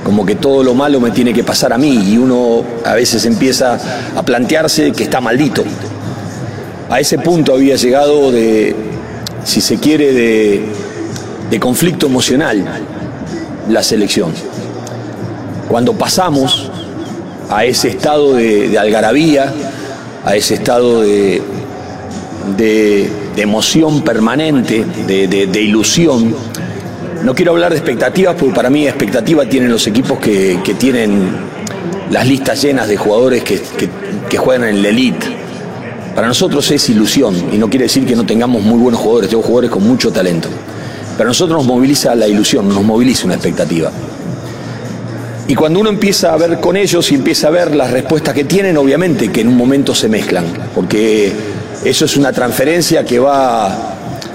como que todo lo malo me tiene que pasar a mí, y uno a veces empieza a plantearse que está maldito. A ese punto había llegado de, si se quiere, de conflicto emocional la selección. Cuando pasamos a ese estado de algarabía, a ese estado de emoción permanente, de ilusión. No quiero hablar de expectativas, porque para mí expectativa tienen los equipos que tienen las listas llenas de jugadores que juegan en la elite. Para nosotros es ilusión, y no quiere decir que no tengamos muy buenos jugadores, tenemos jugadores con mucho talento. Pero a nosotros nos moviliza la ilusión, nos moviliza una expectativa. Y cuando uno empieza a ver con ellos y empieza a ver las respuestas que tienen, obviamente que en un momento se mezclan, porque eso es una transferencia que va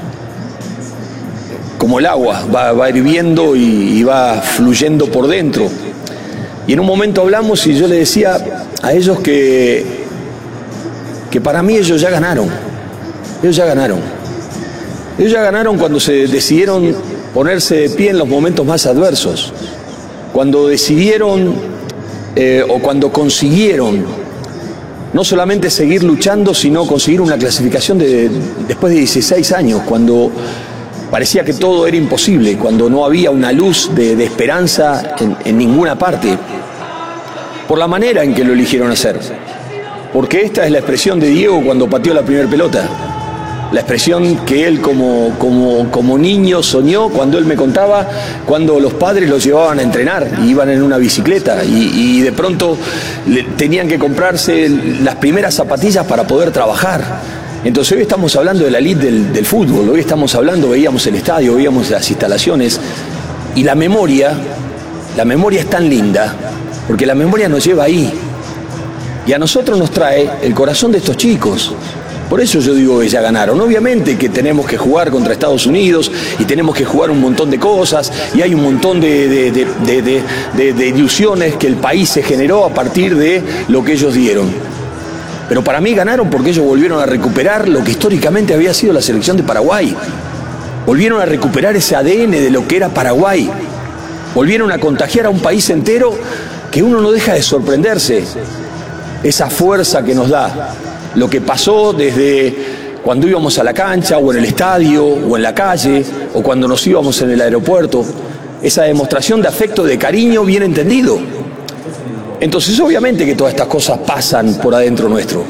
como el agua, va hirviendo y va fluyendo por dentro. Y en un momento hablamos y yo le decía a ellos que para mí ellos ya ganaron. Ellos ya ganaron. Ellos ya ganaron cuando se decidieron ponerse de pie en los momentos más adversos. Cuando decidieron o cuando consiguieron no solamente seguir luchando, sino conseguir una clasificación después de 16 años, cuando parecía que todo era imposible, cuando no había una luz de esperanza en ninguna parte, por la manera en que lo eligieron hacer. Porque esta es la expresión de Diego cuando pateó la primera pelota. La expresión que él como niño soñó cuando él me contaba cuando los padres los llevaban a entrenar y iban en una bicicleta y de pronto tenían que comprarse las primeras zapatillas para poder trabajar. Entonces hoy estamos hablando de la elite del fútbol, hoy estamos hablando, veíamos el estadio, veíamos las instalaciones, y la memoria es tan linda, porque la memoria nos lleva ahí, y a nosotros nos trae el corazón de estos chicos. Por eso yo digo que ya ganaron. Obviamente que tenemos que jugar contra Estados Unidos y tenemos que jugar un montón de cosas y hay un montón de ilusiones que el país se generó a partir de lo que ellos dieron. Pero para mí ganaron porque ellos volvieron a recuperar lo que históricamente había sido la selección de Paraguay. Volvieron a recuperar ese ADN de lo que era Paraguay. Volvieron a contagiar a un país entero que uno no deja de sorprenderse. Esa fuerza que nos da. Lo que pasó desde cuando íbamos a la cancha o en el estadio o en la calle o cuando nos íbamos en el aeropuerto, esa demostración de afecto, de cariño bien entendido. Entonces obviamente que todas estas cosas pasan por adentro nuestro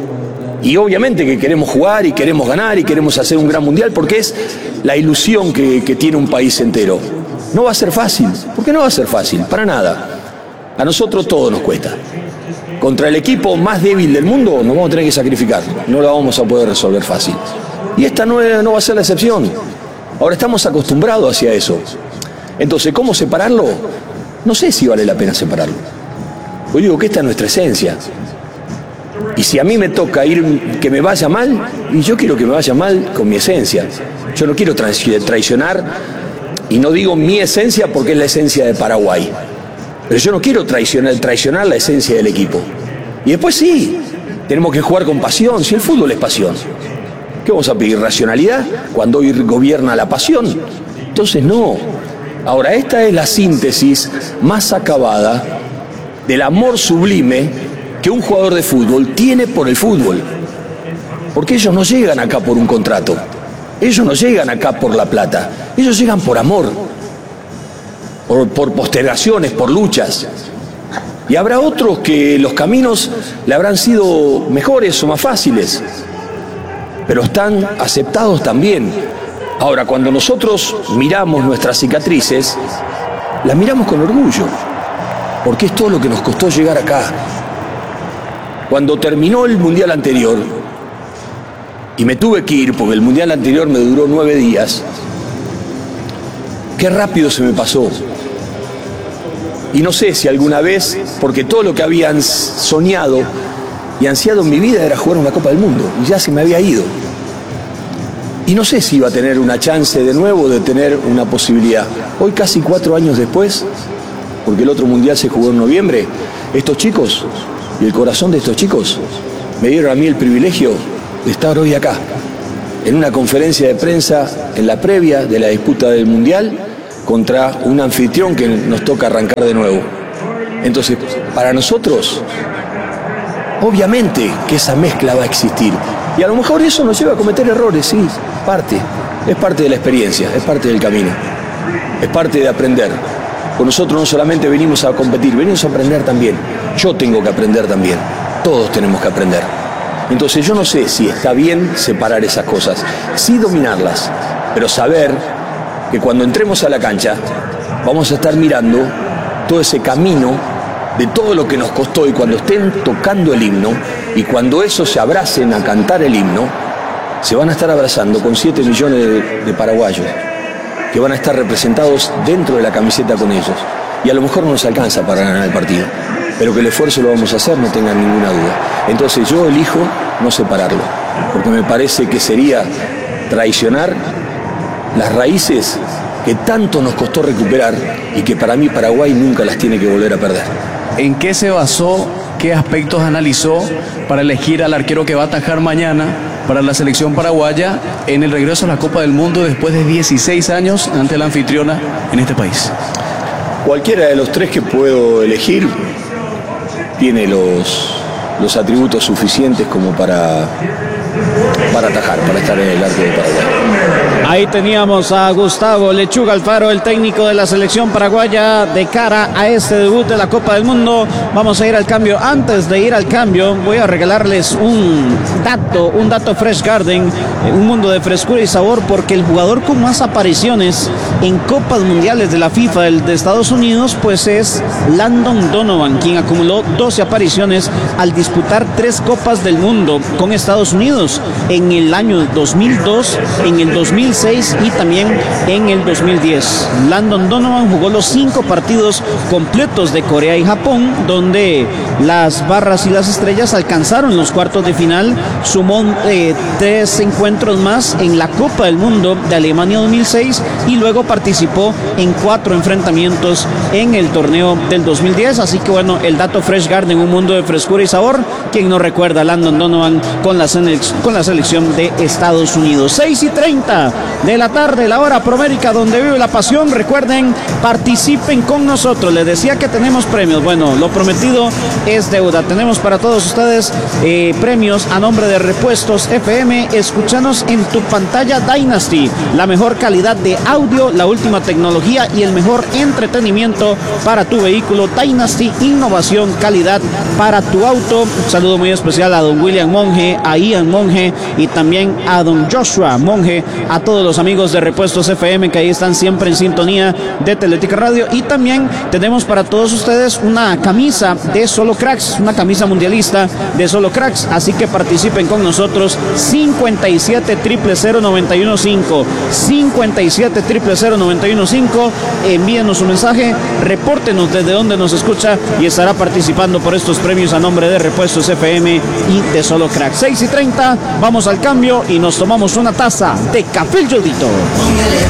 y obviamente que queremos jugar y queremos ganar y queremos hacer un gran mundial porque es la ilusión que tiene un país entero. No va a ser fácil, porque no va a ser fácil, para nada. A nosotros todo nos cuesta. Contra el equipo más débil del mundo nos vamos a tener que sacrificar, no la vamos a poder resolver fácil. Y esta no va a ser la excepción. Ahora estamos acostumbrados hacia eso. Entonces, ¿cómo separarlo? No sé si vale la pena separarlo. Yo digo que esta es nuestra esencia. Y si a mí me toca que me vaya mal, y yo quiero que me vaya mal con mi esencia. Yo no quiero traicionar, y no digo mi esencia porque es la esencia de Paraguay. Pero yo no quiero traicionar la esencia del equipo. Y después sí, tenemos que jugar con pasión, si el fútbol es pasión. ¿Qué vamos a pedir? ¿Racionalidad? Cuando hoy gobierna la pasión. Entonces no. Ahora, esta es la síntesis más acabada del amor sublime que un jugador de fútbol tiene por el fútbol. Porque ellos no llegan acá por un contrato. Ellos no llegan acá por la plata. Ellos llegan por amor. Por postergaciones, por luchas. Y habrá otros que los caminos le habrán sido mejores o más fáciles, pero están aceptados también. Ahora, cuando nosotros miramos nuestras cicatrices, las miramos con orgullo, porque es todo lo que nos costó llegar acá. Cuando terminó el mundial anterior, y me tuve que ir porque el mundial anterior me duró 9 días, qué rápido se me pasó. Y no sé si alguna vez, porque todo lo que habían soñado y ansiado en mi vida era jugar una Copa del Mundo, y ya se me había ido. Y no sé si iba a tener una chance de nuevo de tener una posibilidad. Hoy, casi 4 años después, porque el otro mundial se jugó en noviembre, estos chicos y el corazón de estos chicos me dieron a mí el privilegio de estar hoy acá, en una conferencia de prensa en la previa de la disputa del mundial, contra un anfitrión que nos toca arrancar de nuevo. Entonces, para nosotros, obviamente que esa mezcla va a existir. Y a lo mejor eso nos lleva a cometer errores, sí, es parte de la experiencia, es parte del camino, es parte de aprender. Con nosotros no solamente venimos a competir, venimos a aprender también. Yo tengo que aprender también, todos tenemos que aprender. Entonces yo no sé si está bien separar esas cosas, sí dominarlas, pero saber que cuando entremos a la cancha vamos a estar mirando todo ese camino de todo lo que nos costó, y cuando estén tocando el himno y cuando esos se abracen a cantar el himno, se van a estar abrazando con 7 millones de paraguayos que van a estar representados dentro de la camiseta con ellos. Y a lo mejor no nos alcanza para ganar el partido, pero que el esfuerzo lo vamos a hacer, no tengan ninguna duda. Entonces yo elijo no separarlo, porque me parece que sería traicionar las raíces que tanto nos costó recuperar y que para mí Paraguay nunca las tiene que volver a perder. ¿En qué se basó, qué aspectos analizó para elegir al arquero que va a atajar mañana para la selección paraguaya en el regreso a la Copa del Mundo después de 16 años ante la anfitriona en este país? Cualquiera de los 3 que puedo elegir tiene los atributos suficientes como para atajar, para estar en el arco de Paraguay. Ahí teníamos a Gustavo Lechuga Alfaro, el técnico de la selección paraguaya, de cara a este debut de la Copa del Mundo. Vamos a ir al cambio. Antes de ir al cambio, voy a regalarles un dato Fresh Garden, un mundo de frescura y sabor, porque el jugador con más apariciones en Copas Mundiales de la FIFA de Estados Unidos, pues es Landon Donovan, quien acumuló 12 apariciones al disputar 3 Copas del Mundo con Estados Unidos en el año 2002, en el 2006 y también en el 2010. Landon Donovan jugó los 5 partidos completos de Corea y Japón, donde las barras y las estrellas alcanzaron los cuartos de final. Sumó 3 encuentros más en la Copa del Mundo de Alemania 2006 y luego participó en 4 enfrentamientos en el torneo del 2010. Así que bueno, el dato Fresh Garden, un mundo de frescura y sabor. Quien no recuerda a Landon Donovan con la selección de Estados Unidos. 6:30 de la tarde, la hora Promérica, donde vive la pasión. Recuerden, participen con nosotros. Les decía que tenemos premios. Bueno, lo prometido es deuda. Tenemos para todos ustedes premios a nombre de Repuestos FM. Escúchanos en tu pantalla Dynasty. La mejor calidad de audio, la última tecnología y el mejor entretenimiento para tu vehículo. Dynasty, innovación, calidad para tu auto. Un saludo muy especial a don William Monge, a Ian Monge y también a don Joshua Monge, a todos los amigos de Repuestos FM que ahí están siempre en sintonía de Teletica Radio. Y también tenemos para todos ustedes una camisa de Solo Cracks, una camisa mundialista de Solo Cracks, así que participen con nosotros. 57-000-915 57-000-915. Envíenos un mensaje, repórtenos desde donde nos escucha y estará participando por estos premios a nombre de Repuestos FM y de Solo Cracks. 6:30, vamos al cambio y nos tomamos una taza de Café El Yodito.